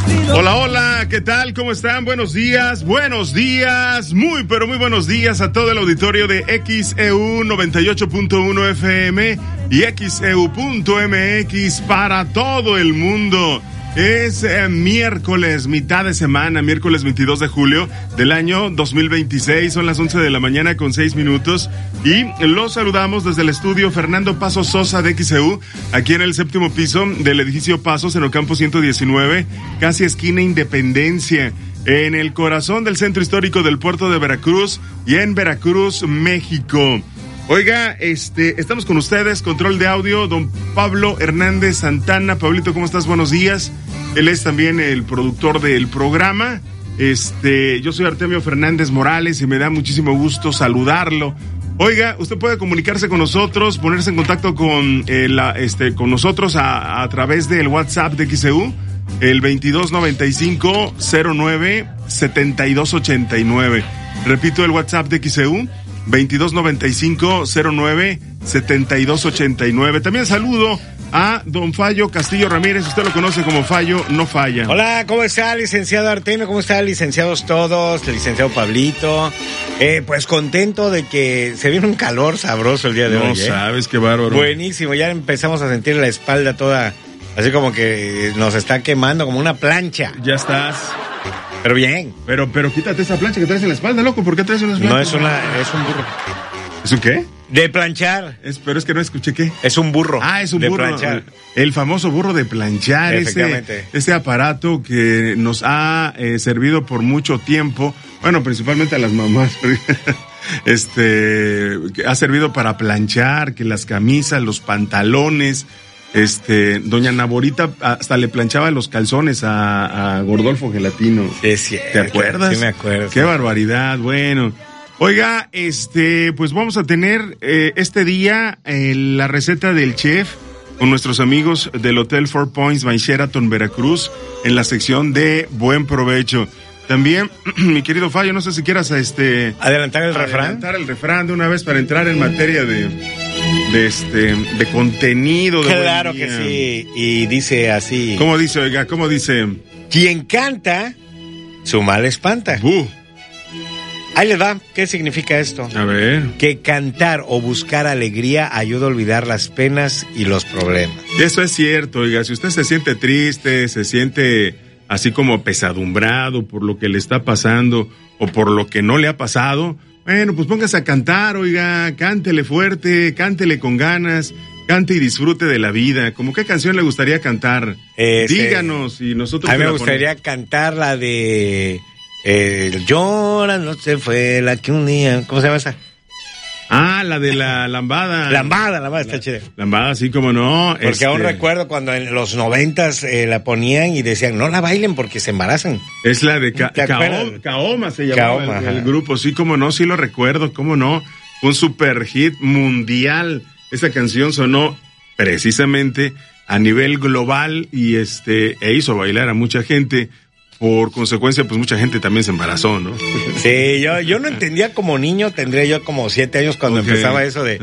Hola, hola, ¿qué tal? ¿Cómo están? Buenos días, muy pero muy buenos días a todo el auditorio de XEU 98.1 FM y XEU.mx para todo el mundo. Es miércoles, mitad de semana, miércoles 22 de julio del año 2026, son las 11 de la mañana con 6 minutos y los saludamos desde el estudio Fernando Pasos Sosa de XEU, aquí en el séptimo piso del edificio Pasos en Ocampo 119, casi esquina Independencia, en el corazón del centro histórico del puerto de Veracruz y en Veracruz, México. Oiga, estamos con ustedes, control de audio, don Pablo Hernández Santana. Pablito, ¿cómo estás? Buenos días. Él es también el productor del programa. Yo soy Artemio Fernández Morales y me da muchísimo gusto saludarlo. Oiga, usted puede comunicarse con nosotros, ponerse en contacto con nosotros a través del WhatsApp de XEU, el 2295-09-7289. Repito, el WhatsApp de XEU, 2295-09-7289. También saludo a don Fallo Castillo Ramírez, usted lo conoce como Fallo No Falla. Hola, ¿cómo está, licenciado Artemio? ¿Cómo están, licenciados todos? El licenciado Pablito. Pues contento de que se viene un calor sabroso el día de hoy. No sabes, qué bárbaro. Buenísimo, ya empezamos a sentir la espalda toda, así como que nos está quemando como una plancha. Ya estás. Pero bien. Pero quítate esa plancha que traes en la espalda, loco. ¿Por qué traes una plancha? No, es un burro. ¿Es un qué? De planchar. Pero es que no escuché qué. Es un burro. Ah, es un burro. De planchar. El famoso burro de planchar. Efectivamente. Ese aparato que nos ha servido por mucho tiempo. Bueno, principalmente a las mamás. Que ha servido para planchar, que las camisas, los pantalones. Doña Naborita hasta le planchaba los calzones a Gordolfo Gelatino. Es cierto. ¿Te acuerdas? Sí, me acuerdo. Qué barbaridad, bueno. Oiga, pues vamos a tener este día la receta del chef con nuestros amigos del Hotel Four Points by Sheraton Veracruz en la sección de Buen Provecho. También, mi querido Fallo, no sé si quieras adelantar el refrán. Adelantar el refrán de una vez para entrar en materia de contenido. Claro que sí, y dice así. ¿Cómo dice, oiga? ¿Cómo dice? Quien canta, su mal espanta. Ahí les va, ¿qué significa esto? A ver. Que cantar o buscar alegría ayuda a olvidar las penas y los problemas. Eso es cierto, oiga, si usted se siente triste, se siente así como pesadumbrado por lo que le está pasando o por lo que no le ha pasado, bueno, pues póngase a cantar, oiga, cántele fuerte, cántele con ganas, cante y disfrute de la vida. ¿Cómo qué canción le gustaría cantar? Díganos y nosotros... A mí me gustaría cantar la de... llora, no se fue la que un día... ¿Cómo se llama esa? Ah, la de la lambada. Lambada, está chida. Lambada, sí, como no. Porque aún recuerdo cuando en los 90s la ponían y decían, no la bailen porque se embarazan. Es la de Kaoma se llamaba el grupo, sí, como no, sí lo recuerdo, cómo no. Un super hit mundial. Esa canción sonó precisamente a nivel global y hizo bailar a mucha gente. Por consecuencia, pues mucha gente también se embarazó, ¿no? Sí, yo no entendía como niño, tendría yo como 7 años cuando empezaba eso de